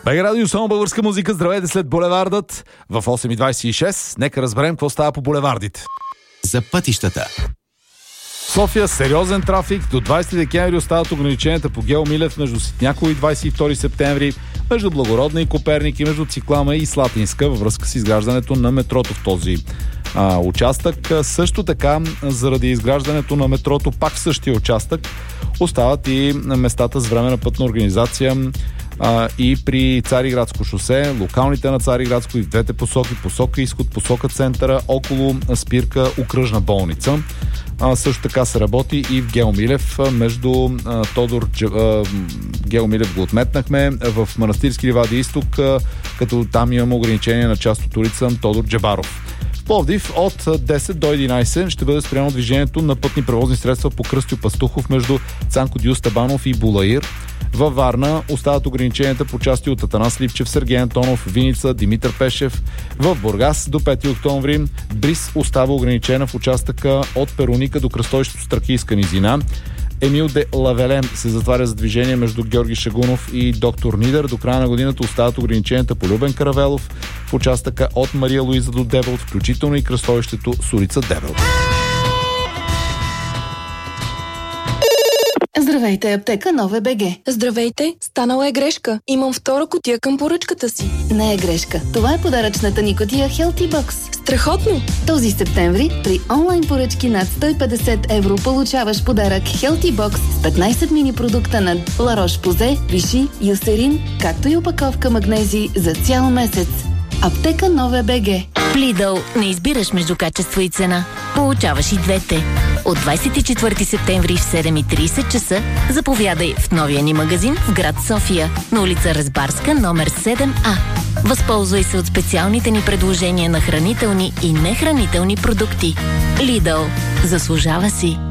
Бега радио, само българска музика. Здравейте след булевардът в 8:26. Нека разберем какво става по булевардите. За пътищата. София, сериозен трафик. До 20 декември остават ограниченията по Гео Милев между Ситняково и 22 септември, между Благородна и Коперник и между Циклама и Слатинска във връзка с изграждането на метрото в този участък. Също така, заради изграждането на метрото пак в същия участък, остават и местата с временна пътна организация и при Цариградско шосе, локалните на Цариградско и в двете посоки, посока изход, посока центъра, около спирка окръжна болница. Също така се работи и в Гео Милев между Гео Милев го отметнахме, в Манастирски ливади изток, като там имаме ограничение на част от улица Тодор Джабаров. В Пловдив от 10 до 11 ще бъде спряно движението на пътни превозни средства по Кръстю Пастухов между Цанко Дюс Табанов и Булаир. Във Варна остават ограниченията по части от Атанас Липчев, Сергей Антонов, Виница, Димитър Пешев. В Бургас до 5 октомври Брис остава ограничена в участъка от Перуника до кръстовището с Тракийска низина. Емил де Лавелен се затваря за движение между Георги Шагунов и Доктор Нидер. До края на годината остават ограниченията по Любен Каравелов в участъка от Мария Луиза до Дебелт, включително и кръстовището с улица Дебелт. Здравейте, аптека Нове БГ. Здравейте, станала е грешка. Имам втора кутия към поръчката си. Не е грешка. Това е подаръчната ни кутия Healthy Box. Страхотно! Този септември при онлайн поръчки над 150 евро получаваш подарък Healthy Box с 15 мини продукта на La Roche-Posay, Vichy, Eucerin, както и опаковка магнези за цял месец. Аптека Нове БГ. В Lidl не избираш между качество и цена. Получаваш и двете. От 24 септември в 7:30 часа заповядай в новия ни магазин в град София, на улица Разбарска, номер 7А. Възползвай се от специалните ни предложения на хранителни и нехранителни продукти. Lidl. Заслужава си.